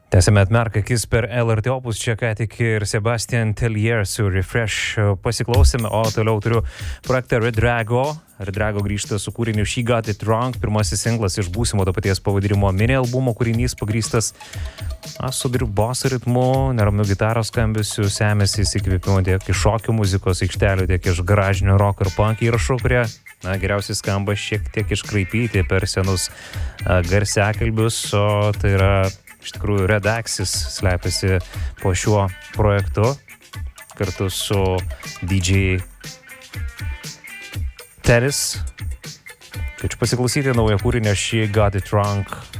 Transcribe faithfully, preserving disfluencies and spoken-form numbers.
Tęsime atmerk akis per L R T Opus, čia ką tik ir Sebastian Tellier su Refresh pasiklausėme, o toliau turiu projektą Redrago. Redrago grįžta su kūriniu She Got It Wrong, pirmasis singlas iš būsimo to paties pavadinimo mini albumo, kūrinys pagrįstas su boso ritmu, neramiu gitaros skambesiu, semėsi įsikvėpimo tiek iš šokių muzikos aikštelių, tiek iš garažinio rock ir punk įrašų, kurie na, geriausiai skamba šiek tiek iškraipyti per senus garsiakalbius, o tai yra iš tikrųjų Redaxis slepiasi po šiuo projektu kartu su D J Teris. Kviečiu pasiklausyti naują kūrinį She Got It Wrong